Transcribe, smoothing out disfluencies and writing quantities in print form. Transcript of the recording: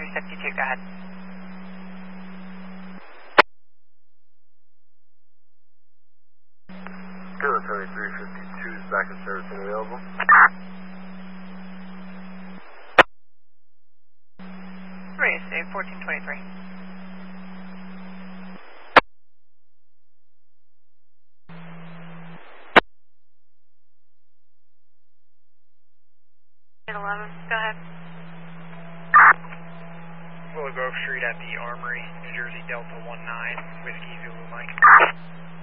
352, go ahead. Kilo Tony 352 is back in service and available. Race, 1423. Go ahead. Willow Grove Street at the Armory, New Jersey, Delta 19, Whiskey Zulu Mike.